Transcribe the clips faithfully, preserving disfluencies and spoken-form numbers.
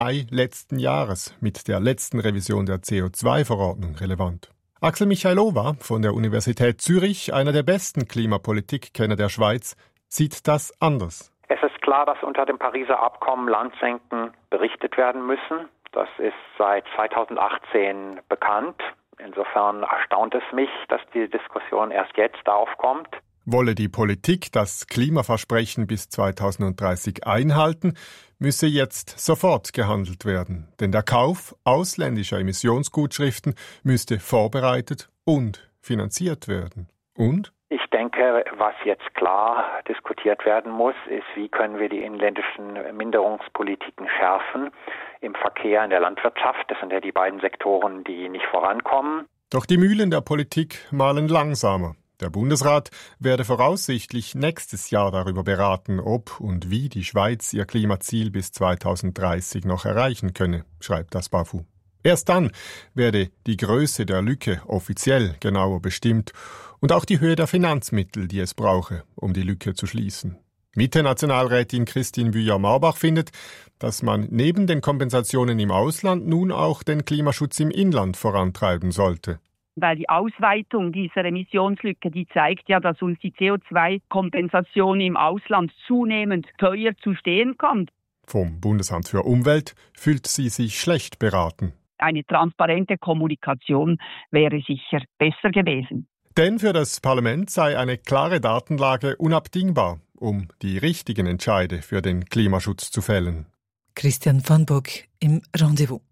Mai letzten Jahres mit der letzten Revision der C O zwei Verordnung relevant. Axel Michailova von der Universität Zürich, einer der besten Klimapolitikkenner der Schweiz, sieht das anders. Es ist klar, dass unter dem Pariser Abkommen Landsenken berichtet werden müssen. Das ist seit zweitausendachtzehn bekannt. Insofern erstaunt es mich, dass die Diskussion erst jetzt aufkommt. Wolle die Politik das Klimaversprechen bis zweitausenddreißig einhalten, müsse jetzt sofort gehandelt werden. Denn der Kauf ausländischer Emissionsgutschriften müsste vorbereitet und finanziert werden. Und? Ich denke, was jetzt klar diskutiert werden muss, ist, wie können wir die inländischen Minderungspolitiken schärfen im Verkehr, in der Landwirtschaft. Das sind ja die beiden Sektoren, die nicht vorankommen. Doch die Mühlen der Politik mahlen langsamer. Der Bundesrat werde voraussichtlich nächstes Jahr darüber beraten, ob und wie die Schweiz ihr Klimaziel bis zweitausenddreißig noch erreichen könne, schreibt das BAFU. Erst dann werde die Größe der Lücke offiziell genauer bestimmt und auch die Höhe der Finanzmittel, die es brauche, um die Lücke zu schließen. Mitte-Nationalrätin Christine Bühler-Marbach findet, dass man neben den Kompensationen im Ausland nun auch den Klimaschutz im Inland vorantreiben sollte. Weil die Ausweitung dieser Emissionslücke, die zeigt ja, dass uns die C O zwei Kompensation im Ausland zunehmend teuer zu stehen kommt. Vom Bundesamt für Umwelt fühlt sie sich schlecht beraten. Eine transparente Kommunikation wäre sicher besser gewesen. Denn für das Parlament sei eine klare Datenlage unabdingbar, um die richtigen Entscheide für den Klimaschutz zu fällen. Christian van Bock im Rendezvous.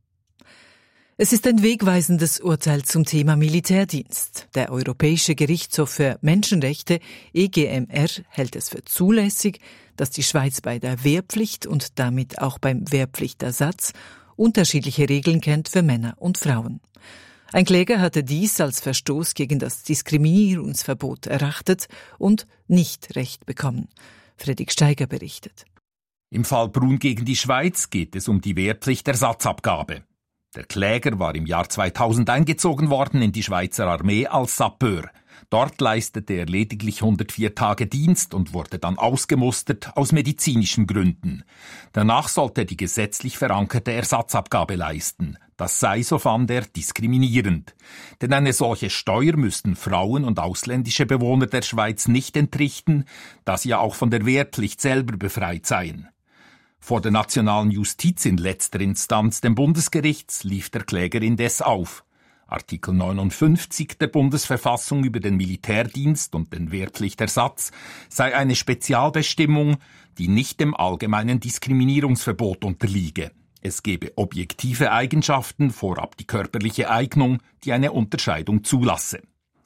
Es ist ein wegweisendes Urteil zum Thema Militärdienst. Der Europäische Gerichtshof für Menschenrechte, E G M R, hält es für zulässig, dass die Schweiz bei der Wehrpflicht und damit auch beim Wehrpflichtersatz unterschiedliche Regeln kennt für Männer und Frauen. Ein Kläger hatte dies als Verstoß gegen das Diskriminierungsverbot erachtet und nicht Recht bekommen. Fredrik Steiger berichtet. Im Fall Brun gegen die Schweiz geht es um die Wehrpflichtersatzabgabe. Der Kläger war im Jahr zweitausend eingezogen worden in die Schweizer Armee als Sapeur. Dort leistete er lediglich hundertvier Tage Dienst und wurde dann ausgemustert aus medizinischen Gründen. Danach sollte er die gesetzlich verankerte Ersatzabgabe leisten. Das sei, so fand er, diskriminierend. Denn eine solche Steuer müssten Frauen und ausländische Bewohner der Schweiz nicht entrichten, da sie ja auch von der Wehrpflicht selber befreit seien. Vor der nationalen Justiz in letzter Instanz, dem Bundesgerichts, lief der Kläger indes auf. Artikel neunundfünfzig der Bundesverfassung über den Militärdienst und den Wehrpflichtersatz sei eine Spezialbestimmung, die nicht dem allgemeinen Diskriminierungsverbot unterliege. Es gebe objektive Eigenschaften, vorab die körperliche Eignung, die eine Unterscheidung zulasse.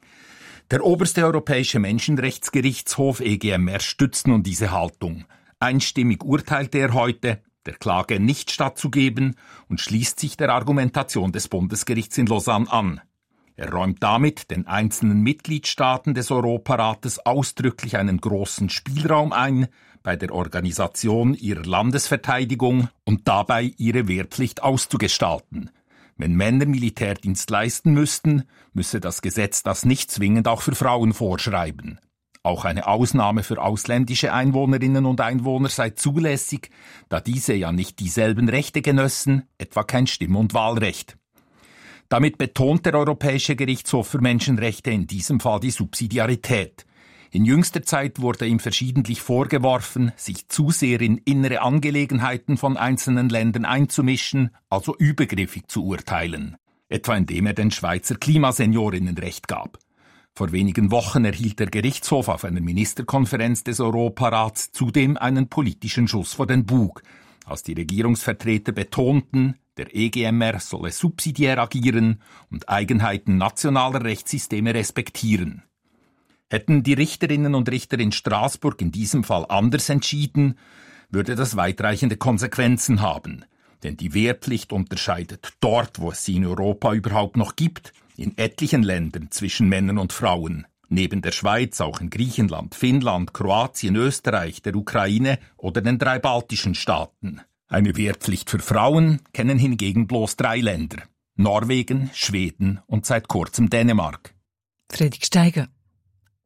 Der oberste Europäische Menschenrechtsgerichtshof E G M R stützt nun diese Haltung. Einstimmig urteilte er heute, der Klage nicht stattzugeben und schließt sich der Argumentation des Bundesgerichts in Lausanne an. Er räumt damit den einzelnen Mitgliedstaaten des Europarates ausdrücklich einen großen Spielraum ein bei der Organisation ihrer Landesverteidigung und dabei ihre Wehrpflicht auszugestalten. Wenn Männer Militärdienst leisten müssten, müsse das Gesetz das nicht zwingend auch für Frauen vorschreiben. Auch eine Ausnahme für ausländische Einwohnerinnen und Einwohner sei zulässig, da diese ja nicht dieselben Rechte genössen, etwa kein Stimm- und Wahlrecht. Damit betont der Europäische Gerichtshof für Menschenrechte in diesem Fall die Subsidiarität. In jüngster Zeit wurde ihm verschiedentlich vorgeworfen, sich zu sehr in innere Angelegenheiten von einzelnen Ländern einzumischen, also übergriffig zu urteilen. Etwa indem er den Schweizer Klimaseniorinnen Recht gab. Vor wenigen Wochen erhielt der Gerichtshof auf einer Ministerkonferenz des Europarats zudem einen politischen Schuss vor den Bug, als die Regierungsvertreter betonten, der E G M R solle subsidiär agieren und Eigenheiten nationaler Rechtssysteme respektieren. Hätten die Richterinnen und Richter in Straßburg in diesem Fall anders entschieden, würde das weitreichende Konsequenzen haben. Denn die Wehrpflicht unterscheidet dort, wo es sie in Europa überhaupt noch gibt, in etlichen Ländern zwischen Männern und Frauen, neben der Schweiz auch in Griechenland, Finnland, Kroatien, Österreich, der Ukraine oder den drei baltischen Staaten. Eine Wehrpflicht für Frauen kennen hingegen bloß drei Länder: Norwegen, Schweden und seit kurzem Dänemark. Fredrik Steiger.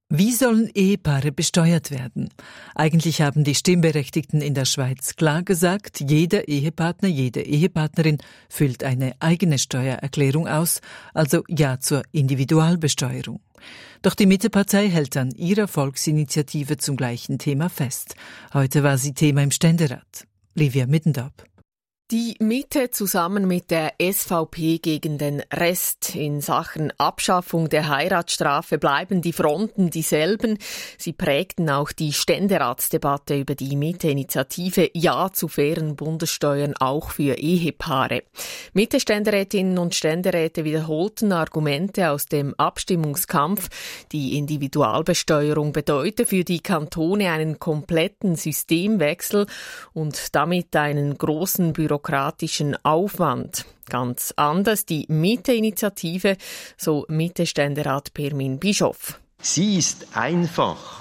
Wie sollen Ehepaare besteuert werden? Eigentlich haben die Stimmberechtigten in der Schweiz klar gesagt, jeder Ehepartner, jede Ehepartnerin füllt eine eigene Steuererklärung aus, also Ja zur Individualbesteuerung. Doch die Mittepartei hält an ihrer Volksinitiative zum gleichen Thema fest. Heute war sie Thema im Ständerat. Livia Middendorp. Die Mitte zusammen mit der S V P gegen den Rest. In Sachen Abschaffung der Heiratsstrafe bleiben die Fronten dieselben. Sie prägten auch die Ständeratsdebatte über die Mitte-Initiative Ja zu fairen Bundessteuern auch für Ehepaare. Mitte-Ständerätinnen und Ständeräte wiederholten Argumente aus dem Abstimmungskampf. Die Individualbesteuerung bedeute für die Kantone einen kompletten Systemwechsel und damit einen großen Bürokratischen bürokratischen Aufwand. Ganz anders die Mitte-Initiative, so Mitte-Ständerat Pirmin Bischoff. Sie ist einfach.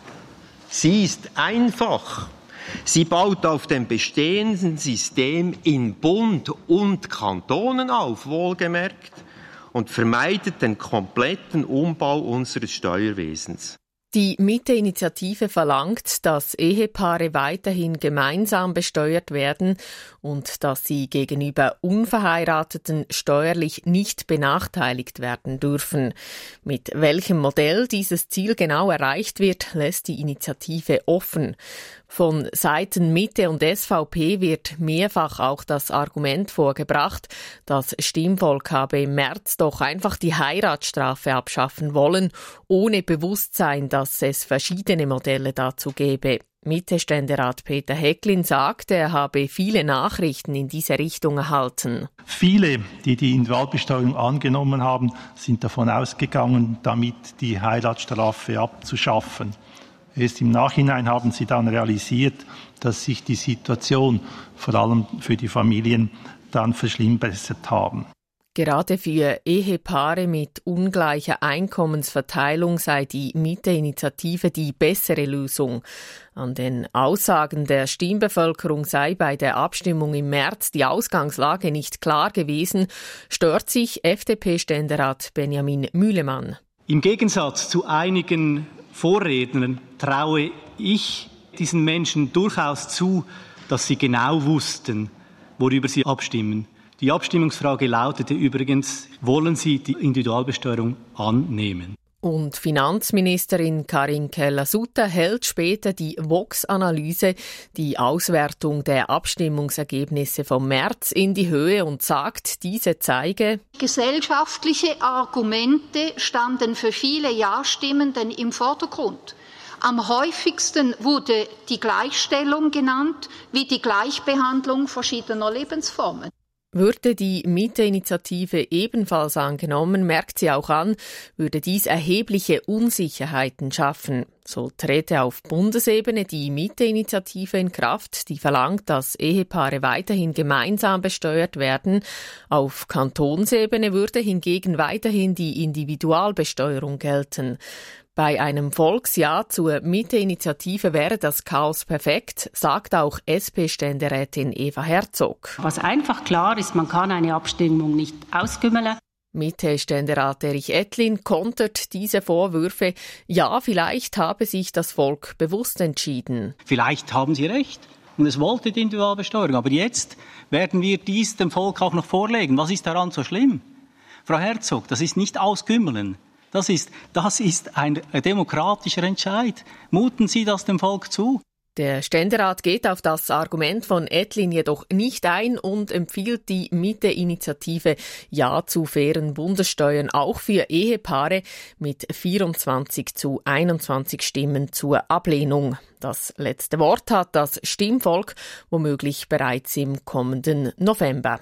Sie ist einfach. Sie baut auf dem bestehenden System in Bund und Kantonen auf, wohlgemerkt, und vermeidet den kompletten Umbau unseres Steuerwesens. Die Mitte-Initiative verlangt, dass Ehepaare weiterhin gemeinsam besteuert werden und dass sie gegenüber Unverheirateten steuerlich nicht benachteiligt werden dürfen. Mit welchem Modell dieses Ziel genau erreicht wird, lässt die Initiative offen. Von Seiten Mitte und S V P wird mehrfach auch das Argument vorgebracht, das Stimmvolk habe im März doch einfach die Heiratsstrafe abschaffen wollen, ohne Bewusstsein, dass es verschiedene Modelle dazu gäbe. Mitte-Ständerat Peter Häcklin sagt, er habe viele Nachrichten in diese Richtung erhalten. Viele, die die Individualbesteuerung angenommen haben, sind davon ausgegangen, damit die Heiratsstrafe abzuschaffen. Erst im Nachhinein haben sie dann realisiert, dass sich die Situation vor allem für die Familien dann verschlimmbessert haben. Gerade für Ehepaare mit ungleicher Einkommensverteilung sei die Mitte-Initiative die bessere Lösung. An den Aussagen der Stimmbevölkerung sei bei der Abstimmung im März die Ausgangslage nicht klar gewesen, stört sich F D P-Ständerat Benjamin Mühlemann. Im Gegensatz zu einigen Vorrednern traue ich diesen Menschen durchaus zu, dass sie genau wussten, worüber sie abstimmen. Die Abstimmungsfrage lautete übrigens, wollen Sie die Individualbesteuerung annehmen? Und Finanzministerin Karin Keller-Sutter hält später die Vox-Analyse, die Auswertung der Abstimmungsergebnisse vom März, in die Höhe und sagt, diese zeige: Gesellschaftliche Argumente standen für viele Ja-Stimmenden im Vordergrund. Am häufigsten wurde die Gleichstellung genannt, wie die Gleichbehandlung verschiedener Lebensformen. Würde die Mitte-Initiative ebenfalls angenommen, merkt sie auch an, würde dies erhebliche Unsicherheiten schaffen. So trete auf Bundesebene die Mitte-Initiative in Kraft, die verlangt, dass Ehepaare weiterhin gemeinsam besteuert werden. Auf Kantonsebene würde hingegen weiterhin die Individualbesteuerung gelten. Bei einem Volksja zur Mitte-Initiative wäre das Chaos perfekt, sagt auch S P-Ständerätin Eva Herzog. Was einfach klar ist, man kann eine Abstimmung nicht ausgümmeln. Mitte-Ständerat Erich Ettlin kontert diese Vorwürfe. Ja, vielleicht habe sich das Volk bewusst entschieden. Vielleicht haben Sie recht und es wollte die Individualbesteuerung. Aber jetzt werden wir dies dem Volk auch noch vorlegen. Was ist daran so schlimm? Frau Herzog, das ist nicht ausgümmeln. Das ist, das ist ein demokratischer Entscheid. Muten Sie das dem Volk zu? Der Ständerat geht auf das Argument von Ettlin jedoch nicht ein und empfiehlt die Mitte-Initiative Ja zu fairen Bundessteuern auch für Ehepaare mit vierundzwanzig zu einundzwanzig Stimmen zur Ablehnung. Das letzte Wort hat das Stimmvolk, womöglich bereits im kommenden November.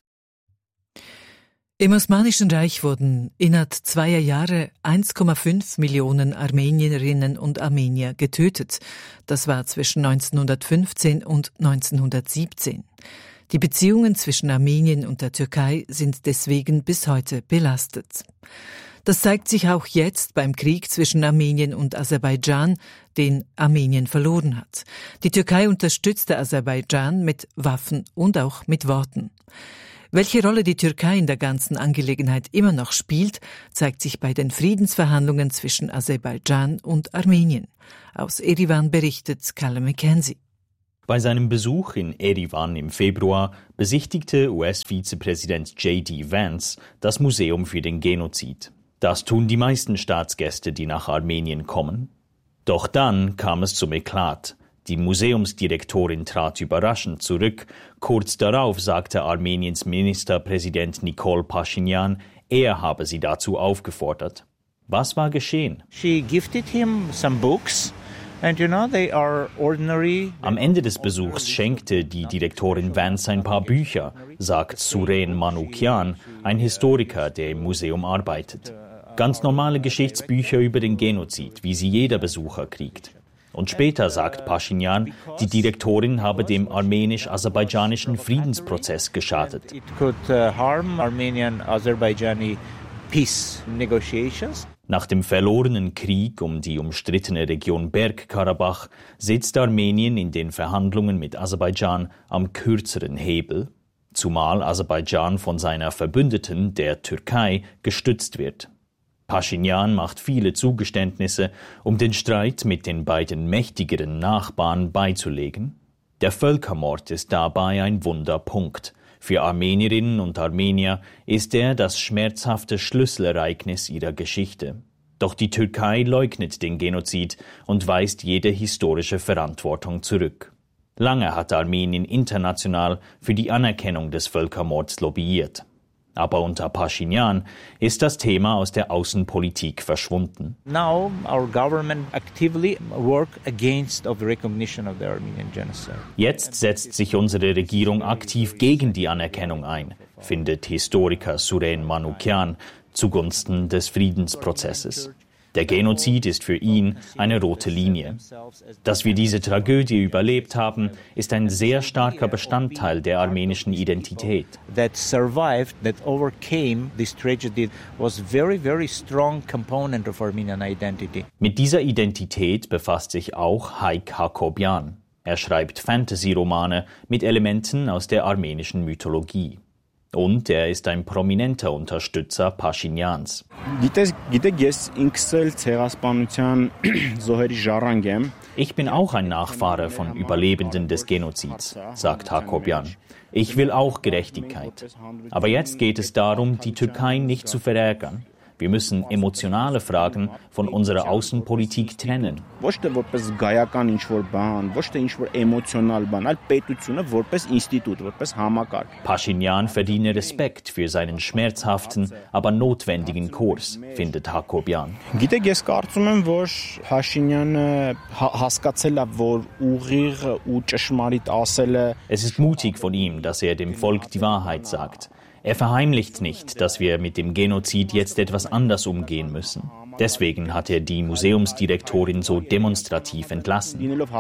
Im Osmanischen Reich wurden innerhalb zweier Jahre eins Komma fünf Millionen Armenierinnen und Armenier getötet. Das war zwischen neunzehnhundertfünfzehn und neunzehnhundertsiebzehn. Die Beziehungen zwischen Armenien und der Türkei sind deswegen bis heute belastet. Das zeigt sich auch jetzt beim Krieg zwischen Armenien und Aserbaidschan, den Armenien verloren hat. Die Türkei unterstützte Aserbaidschan mit Waffen und auch mit Worten. Welche Rolle die Türkei in der ganzen Angelegenheit immer noch spielt, zeigt sich bei den Friedensverhandlungen zwischen Aserbaidschan und Armenien. Aus Erivan berichtet Callum Mackenzie. Bei seinem Besuch in Erivan im Februar besichtigte U S-Vizepräsident J D Vance das Museum für den Genozid. Das tun die meisten Staatsgäste, die nach Armenien kommen. Doch dann kam es zum Eklat. Die Museumsdirektorin trat überraschend zurück. Kurz darauf sagte Armeniens Ministerpräsident Nikol Pashinyan, er habe sie dazu aufgefordert. Was war geschehen? She gifted him some books. And you know, they are ordinary. Am Ende des Besuchs schenkte die Direktorin Vance ein paar Bücher, sagt Suren Manoukian, ein Historiker, der im Museum arbeitet. Ganz normale Geschichtsbücher über den Genozid, wie sie jeder Besucher kriegt. Und später sagt Pashinyan, die Direktorin habe dem armenisch-aserbaidschanischen Friedensprozess geschadet. It could harm Armenian-Azerbaijani peace negotiations. Nach dem verlorenen Krieg um die umstrittene Region Bergkarabach sitzt Armenien in den Verhandlungen mit Aserbaidschan am kürzeren Hebel, zumal Aserbaidschan von seiner Verbündeten, der Türkei, gestützt wird. Pashinyan macht viele Zugeständnisse, um den Streit mit den beiden mächtigeren Nachbarn beizulegen. Der Völkermord ist dabei ein Wunderpunkt. Für Armenierinnen und Armenier ist er das schmerzhafte Schlüsselereignis ihrer Geschichte. Doch die Türkei leugnet den Genozid und weist jede historische Verantwortung zurück. Lange hat Armenien international für die Anerkennung des Völkermords lobbyiert. Aber unter Pashinyan ist das Thema aus der Außenpolitik verschwunden. Now our government actively work against the recognition of the Armenian genocide. Jetzt setzt sich unsere Regierung aktiv gegen die Anerkennung ein, findet Historiker Suren Manoukian zugunsten des Friedensprozesses. Der Genozid ist für ihn eine rote Linie. Dass wir diese Tragödie überlebt haben, ist ein sehr starker Bestandteil der armenischen Identität. That survived, that overcame this tragedy was very, very strong component of Armenian identity. Mit dieser Identität befasst sich auch Haik Hakobian. Er schreibt Fantasy-Romane mit Elementen aus der armenischen Mythologie. Und er ist ein prominenter Unterstützer Pashinyans. Ich bin auch ein Nachfahre von Überlebenden des Genozids, sagt Hakobian. Ich will auch Gerechtigkeit. Aber jetzt geht es darum, die Türkei nicht zu verärgern. Wir müssen emotionale Fragen von unserer Außenpolitik trennen. Pashinyan verdiene Respekt für seinen schmerzhaften, aber notwendigen Kurs, findet Hakobian. Es ist mutig von ihm, dass er dem Volk die Wahrheit sagt. Er verheimlicht nicht, dass wir mit dem Genozid jetzt etwas anders umgehen müssen. Deswegen hat er die Museumsdirektorin so demonstrativ entlassen.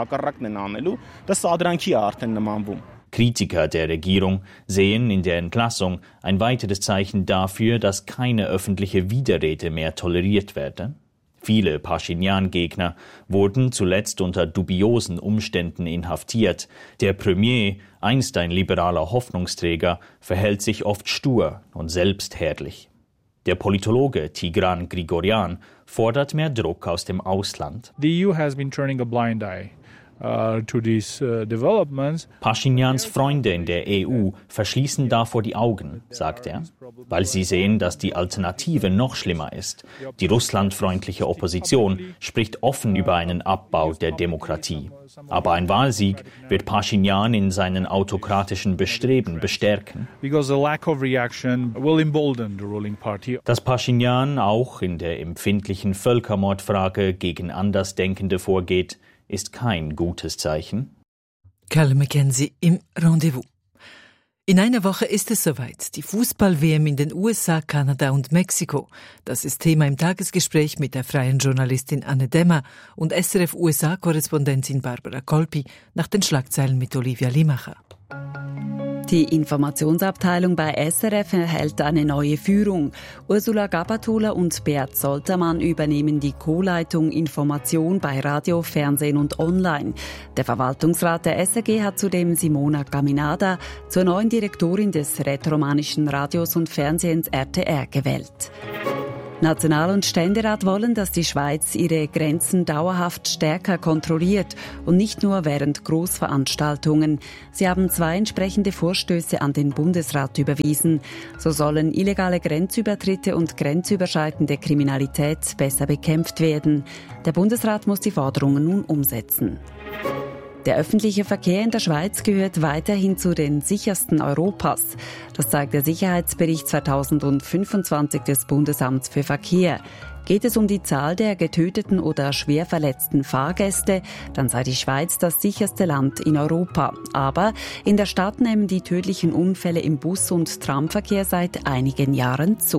Kritiker der Regierung sehen in der Entlassung ein weiteres Zeichen dafür, dass keine öffentliche Widerrede mehr toleriert werde. Viele Pashinyan-Gegner wurden zuletzt unter dubiosen Umständen inhaftiert. Der Premier, einst ein liberaler Hoffnungsträger, verhält sich oft stur und selbstherrlich. Der Politologe Tigran Grigoryan fordert mehr Druck aus dem Ausland. The E U has been turning a blind eye. Uh, to these, uh, developments. Pashinyans Freunde in der E U verschließen davor die Augen, sagt er, weil sie sehen, dass die Alternative noch schlimmer ist. Die russlandfreundliche Opposition spricht offen über einen Abbau der Demokratie. Aber ein Wahlsieg wird Pashinyan in seinen autokratischen Bestreben bestärken. Dass Pashinyan auch in der empfindlichen Völkermordfrage gegen Andersdenkende vorgeht, ist kein gutes Zeichen. Callum Mackenzie im Rendezvous. In einer Woche ist es soweit. Die Fußball-W M in den U S A, Kanada und Mexiko. Das ist Thema im Tagesgespräch mit der freien Journalistin Anne Demmer und S R F-U S A-Korrespondentin Barbara Kolpi nach den Schlagzeilen mit Olivia Limacher. Die Informationsabteilung bei S R F erhält eine neue Führung. Ursula Gabatuller und Beat Soltermann übernehmen die Co-Leitung Information bei Radio, Fernsehen und Online. Der Verwaltungsrat der S R G hat zudem Simona Caminada zur neuen Direktorin des rätoromanischen Radios und Fernsehens R T R gewählt. National- und Ständerat wollen, dass die Schweiz ihre Grenzen dauerhaft stärker kontrolliert und nicht nur während Großveranstaltungen. Sie haben zwei entsprechende Vorstöße an den Bundesrat überwiesen. So sollen illegale Grenzübertritte und grenzüberschreitende Kriminalität besser bekämpft werden. Der Bundesrat muss die Forderungen nun umsetzen. Der öffentliche Verkehr in der Schweiz gehört weiterhin zu den sichersten Europas. Das zeigt der Sicherheitsbericht zweitausendfünfundzwanzig des Bundesamts für Verkehr. Geht es um die Zahl der getöteten oder schwer verletzten Fahrgäste, dann sei die Schweiz das sicherste Land in Europa. Aber in der Stadt nehmen die tödlichen Unfälle im Bus- und Tramverkehr seit einigen Jahren zu.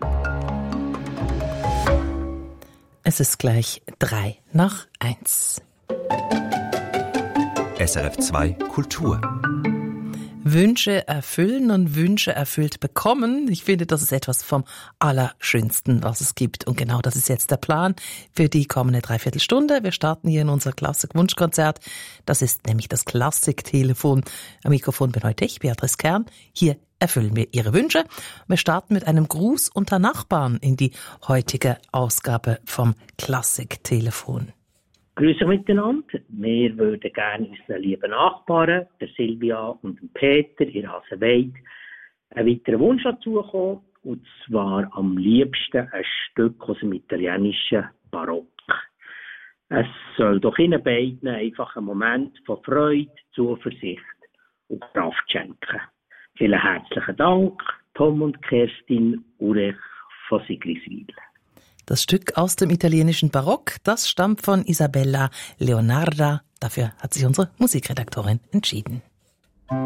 Es ist gleich drei nach eins. S R F zwei Kultur. Wünsche erfüllen und Wünsche erfüllt bekommen. Ich finde, das ist etwas vom Allerschönsten, was es gibt. Und genau das ist jetzt der Plan für die kommende Dreiviertelstunde. Wir starten hier in unser Klassik-Wunschkonzert. Das ist nämlich das Klassik-Telefon. Am Mikrofon bin heute ich, Beatrice Kern. Hier erfüllen wir Ihre Wünsche. Wir starten mit einem Gruß unter Nachbarn in die heutige Ausgabe vom Klassik-Telefon. Grüße miteinander. Wir würden gerne unseren lieben Nachbarn, der Silvia und dem Peter in Rasenweid, einen weiteren Wunsch dazukommen. Und zwar am liebsten ein Stück aus dem italienischen Barock. Es soll doch Ihnen beiden einfach einen Moment von Freude, Zuversicht und Kraft schenken. Vielen herzlichen Dank, Tom und Kerstin Urech von Sigriswil. Das Stück aus dem italienischen Barock, das stammt von Isabella Leonarda. Dafür hat sich unsere Musikredaktorin entschieden.